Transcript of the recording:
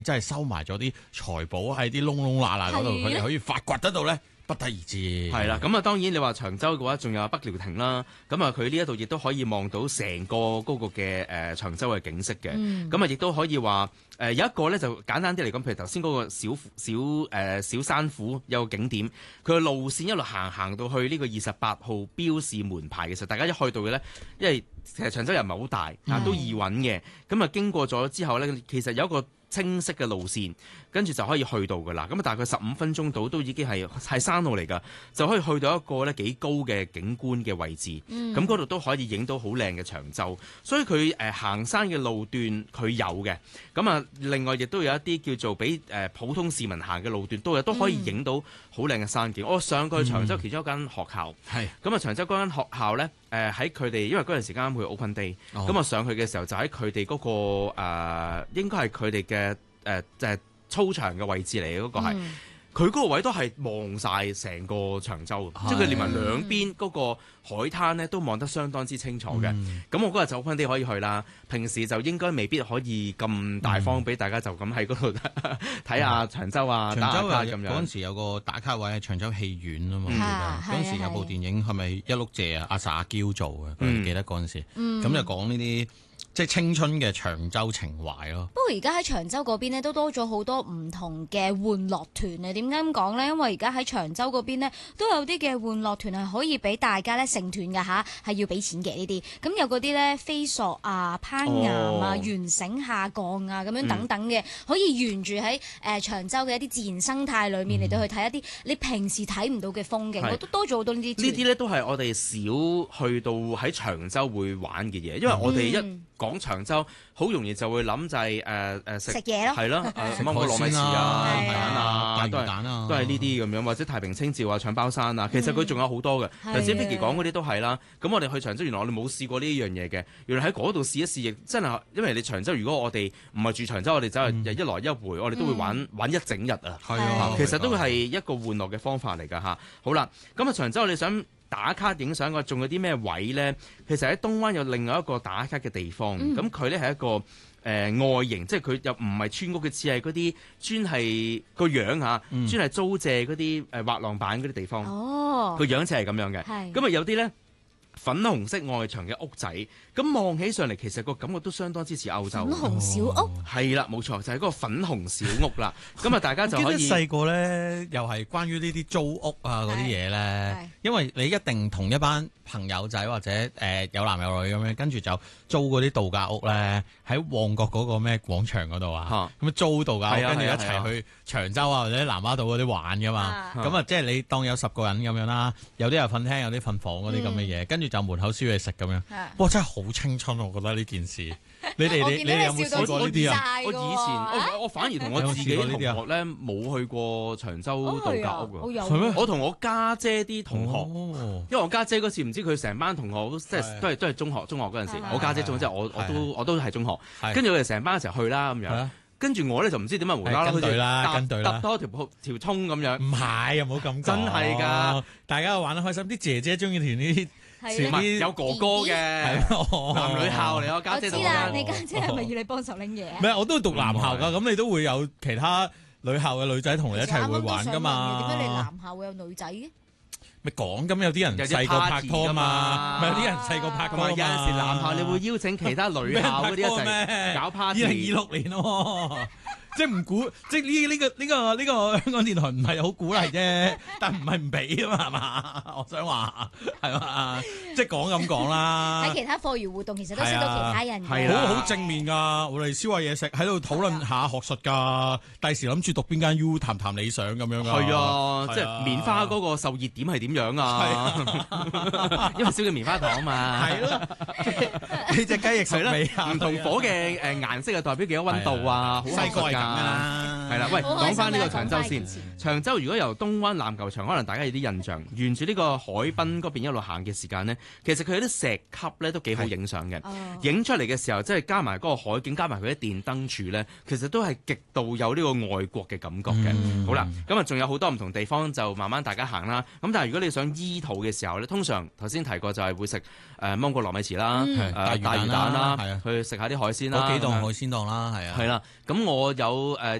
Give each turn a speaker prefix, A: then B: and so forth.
A: 真係收埋咗啲財寶喺啲窿窿罅罅嗰度，佢哋可以發掘得到咧，不得而知。
B: 係啦，咁啊當然你話長洲嘅話，仲有北寮亭啦，咁啊佢呢一度亦都可以望到成個嗰個嘅長洲嘅景色嘅，咁啊亦都可以話有一個咧就簡單啲嚟講，譬如頭先嗰個小山虎有個景點，佢嘅路線一路行到去呢個28號標示門牌嘅時候，大家一去到嘅咧，因為其實長洲又唔係好大，都易揾嘅，咁啊經過咗之後咧，其實有一個清晰嘅路線，跟住就可以去到㗎啦。咁啊，大概15分鐘到都已經係山路嚟㗎，就可以去到一個咧幾高嘅景觀嘅位置。咁嗰度都可以影到好靚嘅長洲。所以佢行山嘅路段佢有嘅。咁啊，另外亦都有一啲叫做俾普通市民行嘅路段都有，都可以影到好靚嘅山景。我上過去長洲其中一間學校，咁啊長洲嗰間學校咧，喺佢哋因為嗰陣時啱去 Open Day，咁啊上去嘅時候就喺佢哋嗰個應該係佢哋嘅就係操場嘅位置嚟嘅嗰個係。佢嗰個位都係望晒成個長洲，即係佢連埋兩邊嗰個海灘咧都望得相當之清楚嘅。咁我嗰日就 Open Day可以去啦，平時就應該未必可以咁大方俾大家就咁喺嗰度睇下長洲啊，打下卡咁樣。
A: 嗰陣時有個打卡位係長洲戲院啊嘛，嗰陣時有部電影係咪一碌謝啊？阿 Sa 阿嬌做嘅，記得嗰陣時。咁就講呢啲。即係青春嘅長洲情懷咯。
C: 不過而家喺長洲嗰邊呢，都多咗好多唔同嘅玩樂團啊！點解咁講呢？因為而家喺長洲嗰邊呢，都有啲嘅玩樂團係可以俾大家咧成團㗎吓，係要俾錢嘅呢啲。咁有嗰啲咧飛索啊、攀岩啊、懸繩下降啊咁樣等等嘅，可以沿住喺長洲嘅一啲自然生態裏面嚟到去睇一啲你平時睇唔到嘅風景，我都多咗好多呢啲。
B: 呢啲咧都係我哋少去到喺長洲會玩嘅嘢，因為我哋一講長洲，好容易就會諗就係食
C: 嘢咯，
B: 係咯，乜攞米糍啊、蛋啊、
A: 大魚蛋啊，
B: 都係呢啲咁樣，或者太平清醮啊、搶包山啊，其實佢仲有好多嘅。頭先 Vicky 講嗰啲都係啦。咁我哋去長洲，原來我哋冇試過呢一樣嘢嘅，原來喺嗰度試一試，亦真係因為你長洲，如果我哋唔係住長洲，我哋走去一來一回，我哋都會玩一整日啊。
A: 係啊，
B: 其實都係一個玩樂嘅方法嚟㗎嚇。好啦，咁啊長洲你想打卡影相嘅，仲有啲咩位呢？其實喺東灣有另外一個打卡嘅地方，咁佢呢係一個外形，即係佢又唔係村屋嘅，似係嗰啲專係個樣嚇，專係租借嗰啲滑浪板嗰啲地方。個樣似係咁樣嘅。咁啊有啲呢粉紅色外牆嘅屋仔，咁望起上嚟其實個感覺都相當之似歐洲。
C: 粉紅小屋
B: 係啦，冇錯，就係嗰個粉紅小屋啦。咁啊，大家就可以
A: 細個咧，又係關於呢啲租屋啊嗰啲嘢咧，因為你一定同一班朋友仔或者有男有女咁樣，跟住就租嗰啲度假屋咧，喺旺角嗰個咩廣場嗰度啊，咁租度假屋，跟住一齊去長洲啊或者南丫島嗰啲玩噶嘛。咁啊，即係你當有10個人咁樣啦，有啲人瞓廳，有啲瞓房嗰啲咁嘅嘢，跟住就門口燒嘢食咁樣。哇，真係好青春，我覺得呢件事。你哋有冇試過呢啲啊？
B: 我以前我反而同我自己同學咧冇去過長洲度假屋㗎。
A: 係咩？
B: 我同我家姐啲同學，因為我家姐嗰時唔知佢成班同學即係都係中學嗰陣時，我家姐中即係我都係中學，跟住我哋成班一齊去啦咁樣。跟住我咧就唔知點解無啦啦跟隊啦，搭多條通咁樣。
A: 唔係，又冇咁講。
B: 真係㗎，
A: 大家玩得開心，啲姐姐中意團呢啲，
B: 有哥哥嘅男女校嚟，我家姐。
C: 我知啦，你家姐係咪要你幫手拎嘢？
A: 唔係，我都係讀男校㗎，咁你都會有其他女校嘅女仔同你一齊會玩㗎嘛？
C: 點解你男校會有女仔嘅？
A: 咪講咁有啲人細個拍拖啊嘛，咪有啲人細個拍拖啊嘛。
B: 有陣時男校你會邀請其他女校嗰啲一齊搞 party。
A: 2026年喎。即係唔鼓，即係呢個香港電台唔係好鼓勵啫，但唔係唔俾啊嘛，係嘛？我想話係嘛，即係講啦。
C: 喺其他課餘活動其實都識到其他人
A: 嘅，好正面㗎。我哋燒下嘢食，喺度討論下學術㗎。第時諗住讀邊間 U，談理想咁樣㗎。
B: 係啊，即係棉花嗰個受熱點係點樣啊？因為燒嘅棉花糖啊嘛。係咯，
A: 呢隻雞翼熟味啊，
B: 唔同火嘅顏色係代表幾多溫度啊？好細個㗎。 係啦，喂，講翻呢個長洲先
C: 講返以前。
B: 長洲如果由東灣籃球場，可能大家有啲印象，沿住呢個海濱嗰邊一路行嘅時間呢，其實佢有啲石級咧都幾好影相嘅。
C: 哦
B: 影出嚟嘅時候，即係加埋嗰個海景，加埋佢啲電燈柱咧，其實都係極度有呢個外國嘅感覺嘅。好啦，咁啊仲有好多唔同地方就慢慢大家行啦。咁但係如果你想醫肚嘅時候咧，通常頭先提過就係會食芒果糯米糍啦、大魚蛋啦，去食下啲海鮮啦。
A: 嗰幾檔海鮮檔啦，係啊。
B: 係啦，咁我有